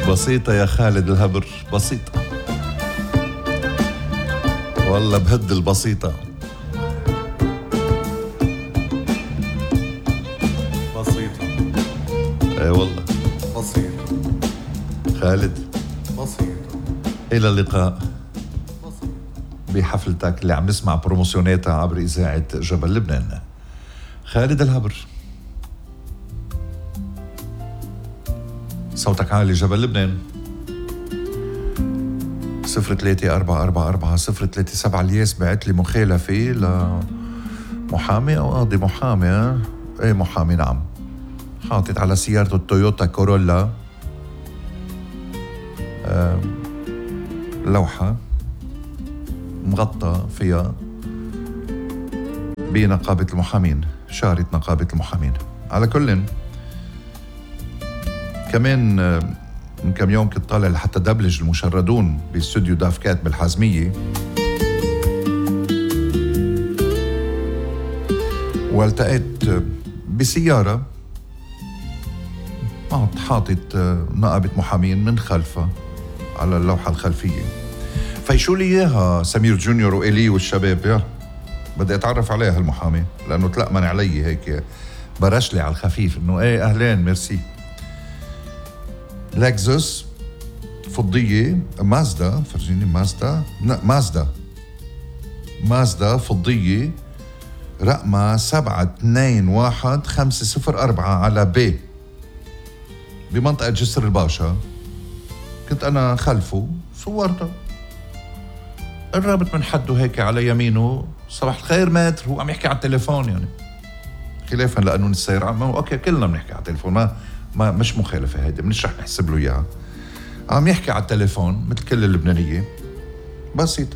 بسيطة يا خالد الهبر، بسيطة والله، بهد البسيطة. بسيطة. اي والله بسيطة. خالد، بسيطة. إلى اللقاء بسيطة. بحفلتك اللي عم نسمع بروموسيوناتها عبر إذاعة جبل لبنان. خالد الهبر، صوتك عالي. جبل لبنان 03444037. الياس بعت لي مخالفة لمحامي أو قاضي محامي. ايه محامي، نعم. حاطط على سيارته التويوتا كورولا لوحة مغطى فيها بنقابة المحامين، شارة نقابة المحامين. على كل، كمان من كم يوم كنت طالع لحتى دبلج المشردون باستوديو دافكات بالحازمية، والتقيت بسيارة حاطط نقابة محامين من خلفها على اللوحة الخلفية. فيشوا لي إياها سمير جونيور وإلي والشباب. يا بدي أتعرف عليها المحامي، لأنه تلأمن علي هيك برشلي على الخفيف إنه إيه أهلين ميرسي. لكزس فضية، مازدا، فرجيني مازدا فضية رقمها 721504 على بي بمنطقة جسر الباشا. كنت أنا خلفه، صورته، قربت من حده هيك على يمينه، صباح الخير متر، هو عم يحكي على التليفون، يعني خلافا لقانون السير. اوكي كلنا بنحكي على التليفون، ما مش مخالفة، هيدي مش رح نحسب له اياها. عم يحكي على التليفون مثل كل اللبنانية، بسيطة.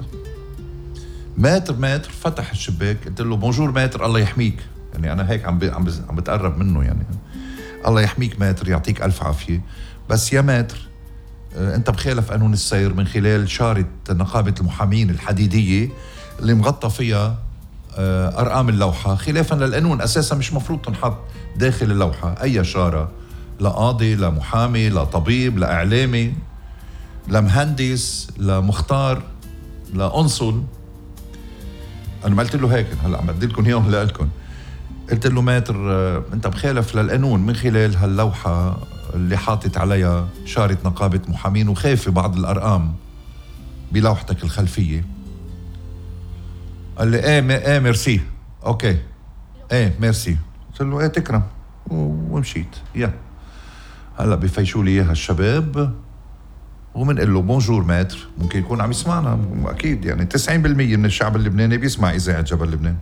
متر فتح الشباك، قلت له بونجور متر، الله يحميك. يعني أنا هيك عم بتقرب منه، يعني الله يحميك متر، يعطيك ألف عافية. بس يا متر، أنت مخالف قانون السير من خلال شارة نقابة المحامين الحديدية اللي مغطى فيها أرقام اللوحة، خلافا للقانون. أساسا مش مفروض تنحط داخل اللوحة أي شارة، لا قاضي، لا محامي، لا طبيب، لا إعلامي، لا مهندس، لا مختار، لا أنصل. أنا ما قلت له هيك، هلأ عم بدي لكم إياهم لكم. قلت له ماتر، أنت مخالف للقانون من خلال هاللوحة اللي حاطط عليها شارة نقابة محامين وخافي بعض الأرقام بلوحتك الخلفية. قال لي ايه ميرسي، اوكي ايه ميرسي. قلت له ايه تكرم، ومشيت. هلا بفيشوا لي اياها الشباب ومنقول له بونجور ماتر. ممكن يكون عم يسمعنا، اكيد يعني 90% من الشعب اللبناني بيسمع اذاعة جبل لبنان.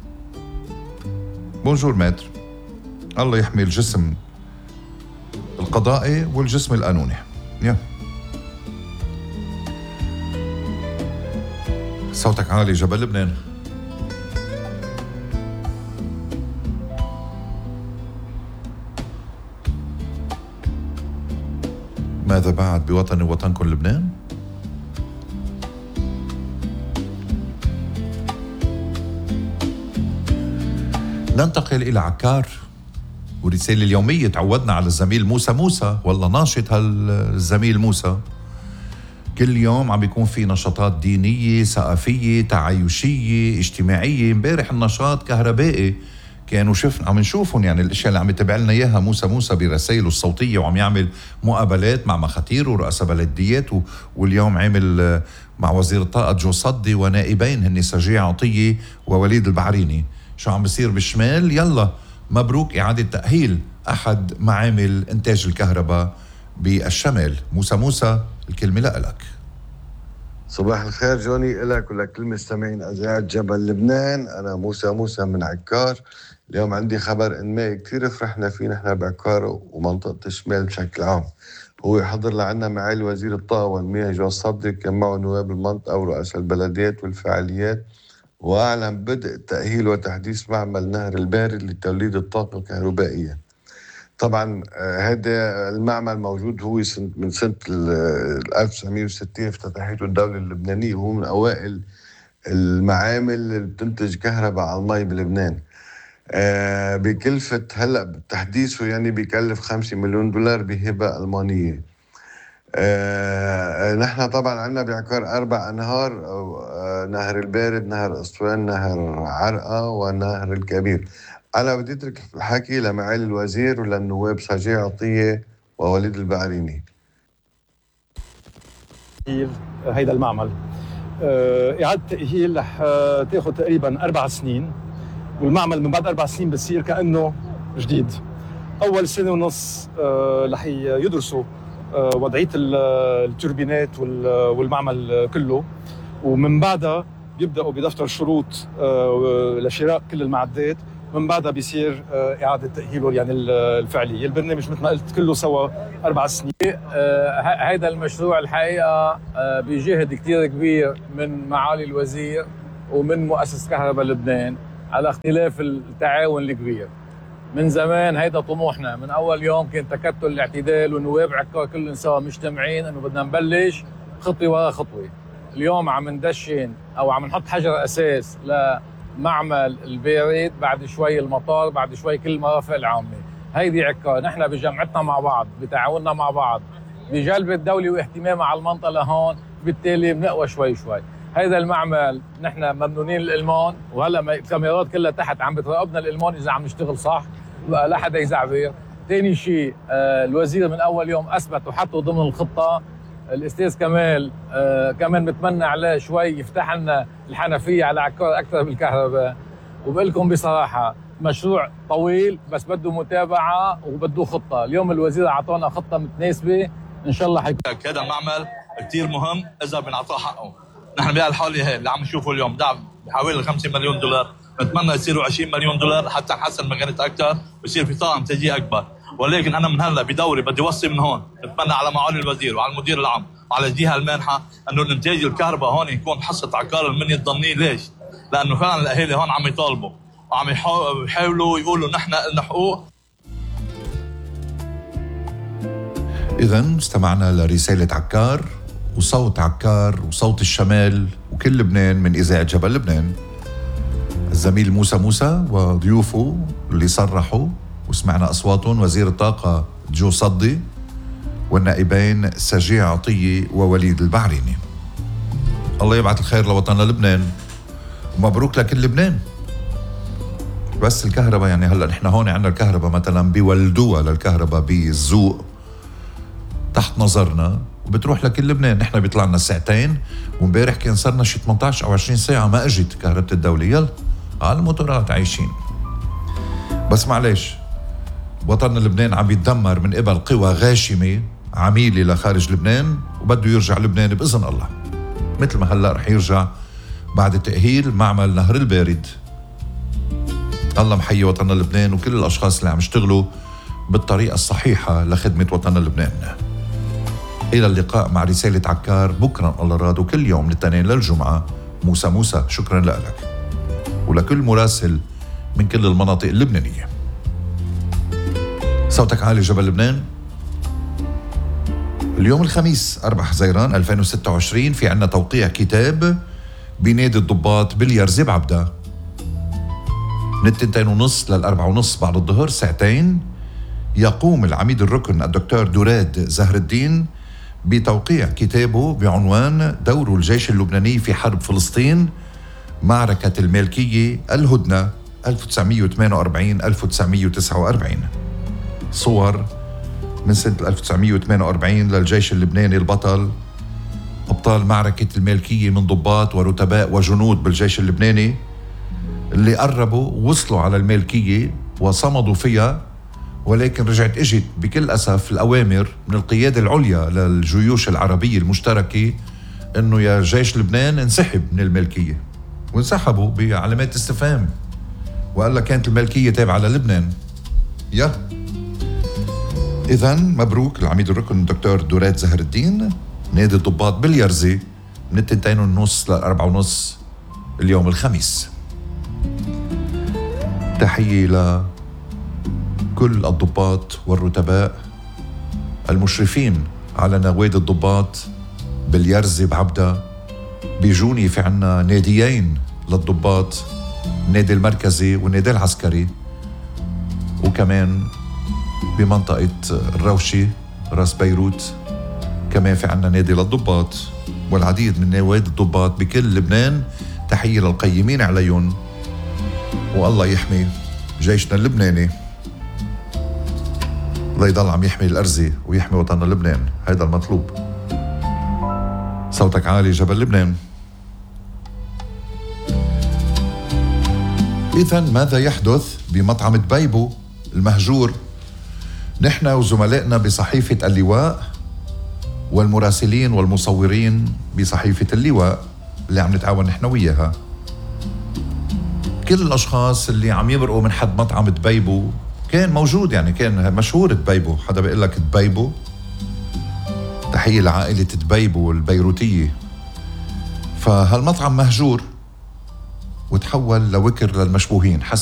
بونجور ماتر، الله يحمي الجسم القضائي والجسم القانوني. صوتك عالي. جبل لبنان. ماذا بعد بوطني وطنكم لبنان؟ ننتقل إلى عكار ورسالة اليومية. تعودنا على الزميل موسى، والله ناشط هالزميل موسى. كل يوم عم بيكون في نشاطات دينية، ثقافية، تعايشية، اجتماعية. امبارح النشاط كهربائي كانوا عم نشوفهم، يعني الاشياء اللي عم يتابع لنا اياها موسى برسائله الصوتية، وعم يعمل مقابلات مع مخاتير ورؤساء بلديات. واليوم عمل مع وزير الطاقة جو صدي ونائبين هن سجيع عطية ووليد البحريني. شو عم بيصير بالشمال؟ يلا مبروك إعادة تأهيل أحد معامل إنتاج الكهرباء بالشمال. موسى الكلمة لك. صباح الخير جوني، إلك ولكل مستمعين إذاعة جبل لبنان. أنا موسى من عكار. اليوم عندي خبر إنمائي كتير فرحنا فيه نحن بعكار ومنطقة الشمال بشكل عام. هو يحضر لعنا معالي وزير الطاقة والمياه جو الصدي، كان معه نواب المنطقة ورؤساء البلديات والفعاليات، وأعلن بدء تأهيل وتحديث معمل نهر البارد لتوليد الطاقة الكهربائية. طبعا هذا المعمل موجود هو من سنة 1960 افتتحته الدولة اللبنانية، وهو من أوائل المعامل اللي بتنتج كهرباء على المي بلبنان. بكلفة هلأ تحديثه يعني بيكلف $5 مليون بهبة ألمانية. نحن طبعا عندنا بعكار 4 أنهار، نهر البارد، نهر أسوان، نهر عرقة، ونهر الكبير. أنا بدي أترك الحكي لمعالي الوزير وللنواب سجيع عطية ووليد البعريني. هيدا المعمل إعادة تأهيل رح تاخذ تقريبا 4 سنين، والمعمل من بعد 4 سنين بتصير كأنه جديد. أول سنة ونص رح يدرسوا وضعية التوربينات والمعمل كله، ومن بعدها بيبدأوا بدفتر شروط لشراء كل المعدات. من بعدها بيصير إعادة تأهيله يعني الفعلي. البرنامج مثل ما قلت كله سوا 4 سنين. هيدا المشروع الحقيقة بجهد كتير كبير من معالي الوزير ومن مؤسسة كهرباء لبنان على اختلاف التعاون الكبير. من زمان هيدا طموحنا، من أول يوم كان تكتل الاعتدال ونواب عكار كلهم سوا مجتمعين إنه بدنا نبلش خطوة ورا خطوة. اليوم عم ندشن أو عم نحط حجر أساس لمعمل البارد، بعد شوي المطار، بعد شوي كل المرافق العامة. هيدي عكار نحن بجمعتنا مع بعض، بتعاوننا مع بعض، بجلب الدولة واهتمامها على المنطقة لهون، بالتالي بنقوى شوي شوي. هيدا المعمل نحن ممنونين الالمان، وهلا الكاميرات كلها تحت عم بتراقبنا الالمان اذا عم نشتغل صح، لا حدا يزعبر. ثاني شيء الوزير من اول يوم اثبت وحطه ضمن الخطه. الاستاذ كمال كمان بتمنى عليه شوي يفتح لنا الحنفيه على عكار اكثر بالكهرباء. وبقول لكم بصراحه مشروع طويل بس بده متابعه وبده خطه. اليوم الوزير اعطانا خطه متناسبه، ان شاء الله حيكون. هذا المعمل كثير مهم اذا بنعطاه حقه. نحن بهالحاله هي اللي عم نشوفه اليوم دعم بحوالي 5 مليون دولار، نتمنى يصيروا 20 مليون دولار حتى نحسن مكانة اكثر ويصير في طاقم انتاجيه اكبر. ولكن انا من هلا بدوري بدي اوصي من هون، نتمنى على معالي الوزير وعلى المدير العام وعلى الجهه المانحه انه الانتاج الكهرباء هون يكون حصه عكار المنيا الضمنيه. ليش؟ لانه فعلا الاهالي هون عم يطالبوا وعم يحاولوا يقولوا نحن لنا حقوق. إذن استمعنا لرسالة عكار وصوت عكار وصوت الشمال وكل لبنان من إذاعة جبل لبنان. الزميل موسى وضيوفه اللي صرحوا وسمعنا أصواتهم، وزير الطاقة جو صدي والنائبين سجيع عطية ووليد البعريني. الله يبعث الخير لوطننا لبنان ومبروك لكل لبنان. بس الكهرباء يعني هلأ نحن هون عندنا الكهرباء مثلا بيولدوها للكهرباء بالزوق تحت نظرنا وبتروح لكل لبنان. نحن بيطلع لنا ساعتين، ومبارح كان صرنا شي 18 أو 20 ساعة ما اجت كهرباء الدولة. يلا على الموتورات عايشين. بس معلش، وطننا لبنان عم يتدمر من قبل قوى غاشمة عميلة لخارج لبنان، وبده يرجع لبنان بإذن الله مثل ما هلأ رح يرجع بعد تأهيل معمل نهر البارد. الله محيي وطننا لبنان وكل الأشخاص اللي عم يشتغلوا بالطريقة الصحيحة لخدمة وطننا لبنان. إلى اللقاء مع رسالة عكار بكرة الله راد، وكل يوم من الاثنين للجمعة. موسى شكرا لك ولكل مراسل من كل المناطق اللبنانية. صوتك عالي جبل لبنان. اليوم الخميس 4 حزيران 2026 في عنا توقيع كتاب بنادي الضباط باليرزي بعبدة من 2:30 لل4:30 بعد الظهر، ساعتين. يقوم العميد الركن الدكتور دوراد زهر الدين بتوقيع كتابه بعنوان دور الجيش اللبناني في حرب فلسطين، معركة المالكية الهدنة 1948-1949. صور من سنة 1948 للجيش اللبناني البطل، أبطال معركة المالكية من ضباط ورتباء وجنود بالجيش اللبناني اللي قربوا ووصلوا على المالكية وصمدوا فيها، ولكن رجعت اجت بكل أسف الأوامر من القيادة العليا للجيوش العربية المشتركة انه يا جيش لبنان انسحب من المالكية، وانسحبوا بعلامات استفهام، وقال لك كانت المالكية تابعة للبنان. إذن مبروك العميد الركن الدكتور دوراد زهر الدين. نادي الضباط باليرزي من 2:30 لل4:30 اليوم الخميس. تحية لكل الضباط والرتباء المشرفين على نوادي الضباط باليرزي بعبدة. بيجوني في عنا ناديين للضباط، النادي المركزي والنادي العسكري، وكمان بمنطقة الروشي راس بيروت كمان في عنا نادي للضباط والعديد من نوادي الضباط بكل لبنان. تحية للقيمين عليهم، والله يحمي جيشنا اللبناني، الله يضل عم يحمي الأرزة ويحمي وطننا لبنان، هذا المطلوب. صوتك عالي جبل لبنان. إذن ماذا يحدث بمطعم دبيبو المهجور؟ نحن وزملائنا بصحيفة اللواء والمراسلين والمصورين بصحيفة اللواء اللي عم نتعاون نحن وياها، كل الأشخاص اللي عم يمرقوا من حد مطعم دبيبو كان موجود، يعني كان مشهور دبيبو، حدا بيقول لك دبيبو. تحية لعائلة دبيبو البيروتية. فهالمطعم مهجور وتحول لوكر للمشبوهين حسب